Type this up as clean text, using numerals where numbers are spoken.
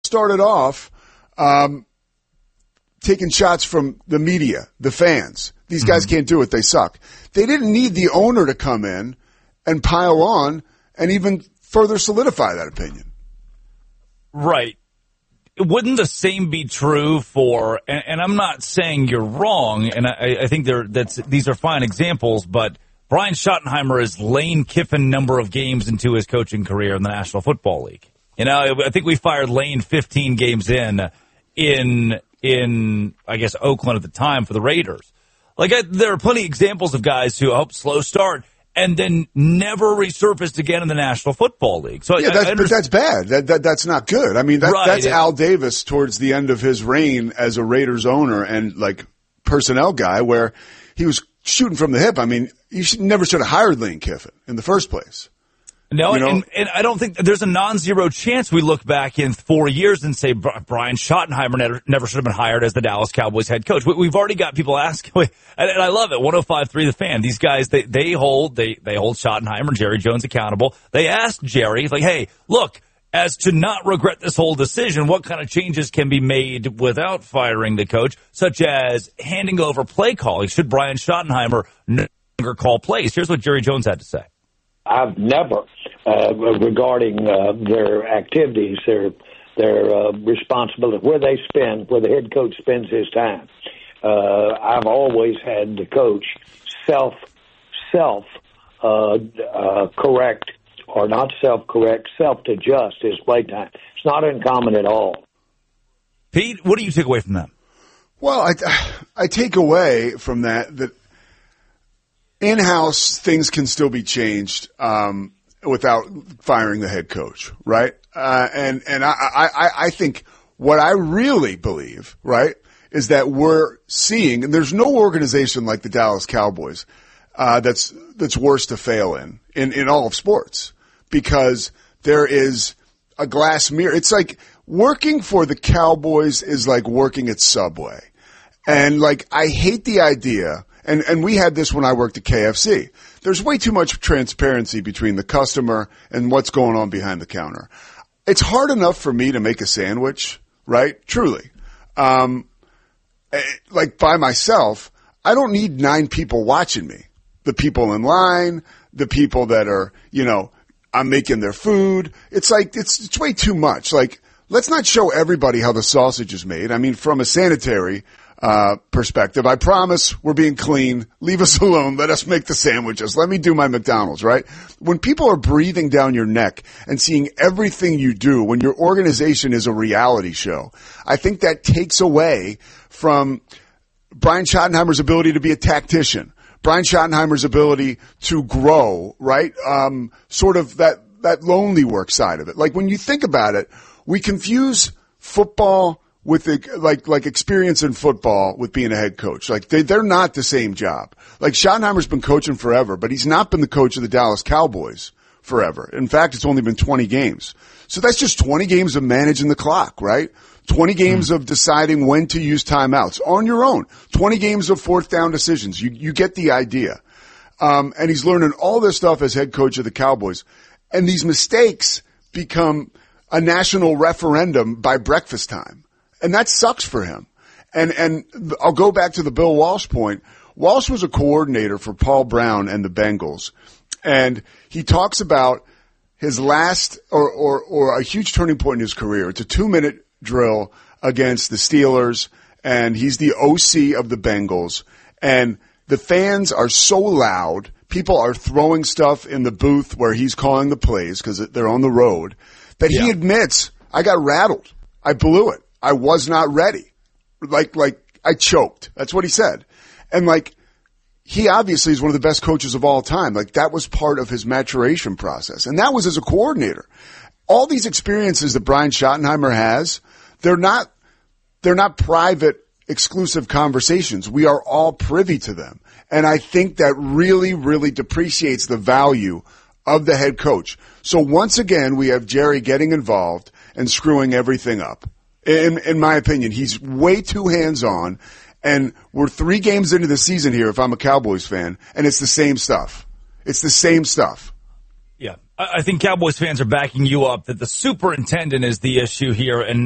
started off taking shots from the media, the fans. These guys can't do it. They suck. They didn't need the owner to come in and pile on and even further solidify that opinion. Right. Wouldn't the same be true for, and I'm not saying you're wrong, and I think these are fine examples, but Brian Schottenheimer is Lane Kiffin number of games into his coaching career in the National Football League. You know, I think we fired Lane 15 games in I guess, Oakland at the time for the Raiders. Like, there are plenty of examples of guys who helped slow start and then never resurfaced again in the National Football League. So yeah, but that's bad. That's not good. I mean, that's Al Davis towards the end of his reign as a Raiders owner and like personnel guy, where he was shooting from the hip. I mean, you never should have hired Lane Kiffin in the first place. No, and I don't think there's a non-zero chance we look back in 4 years and say Brian Schottenheimer never should have been hired as the Dallas Cowboys head coach. We've already got people asking, and I love it. 105.3 The Fan. These guys, they hold Schottenheimer and Jerry Jones accountable. They asked Jerry, like, hey, look, as to not regret this whole decision, what kind of changes can be made without firing the coach, such as handing over play calling? Should Brian Schottenheimer no longer call plays? Here's what Jerry Jones had to say. I've never, regarding their activities, their responsibility, where the head coach spends his time. I've always had the coach correct, or not self-correct, self-adjust his play time. It's not uncommon at all. Pete, what do you take away from that? Well, I take away from that in-house things can still be changed without firing the head coach, right? And I think what I really believe, right, is that we're seeing, and there's no organization like the Dallas Cowboys that's worse to fail in all of sports, because there is a glass mirror. It's like working for the Cowboys is like working at Subway. And like, I hate the idea. And we had this when I worked at KFC. There's way too much transparency between the customer and what's going on behind the counter. It's hard enough for me to make a sandwich, right? Truly. Like by myself, I don't need 9 people watching me. The people in line, the people that are, I'm making their food. It's like, it's way too much. Like, let's not show everybody how the sausage is made. I mean, from a sanitary perspective, I promise we're being clean. Leave us alone. Let us make the sandwiches. Let me do my McDonald's, right? When people are breathing down your neck and seeing everything you do, when your organization is a reality show, I think that takes away from Brian Schottenheimer's ability to be a tactician, Brian Schottenheimer's ability to grow, right? Sort of that lonely work side of it. Like when you think about it, we confuse football with like experience in football with being a head coach. Like they're not the same job. Like Schottenheimer's been coaching forever, but he's not been the coach of the Dallas Cowboys forever. In fact, it's only been 20 games. So that's just 20 games of managing the clock, right? 20 games of deciding when to use timeouts on your own. 20 games of fourth down decisions. You get the idea. And he's learning all this stuff as head coach of the Cowboys. And these mistakes become a national referendum by breakfast time. And that sucks for him. And I'll go back to the Bill Walsh point. Walsh was a coordinator for Paul Brown and the Bengals. And he talks about his last or a huge turning point in his career. It's a 2-minute drill against the Steelers, and he's the OC of the Bengals. And the fans are so loud. People are throwing stuff in the booth where he's calling the plays because they're on the road, that he admits, I got rattled. I blew it. I was not ready. Like I choked. That's what he said. And like, he obviously is one of the best coaches of all time. Like that was part of his maturation process. And that was as a coordinator. All these experiences that Brian Schottenheimer has, they're not private, exclusive conversations. We are all privy to them. And I think that really, really depreciates the value of the head coach. So once again, we have Jerry getting involved and screwing everything up. In my opinion, he's way too hands-on, and we're 3 games into the season here if I'm a Cowboys fan, and it's the same stuff. It's the same stuff. Yeah. I think Cowboys fans are backing you up that the superintendent is the issue here and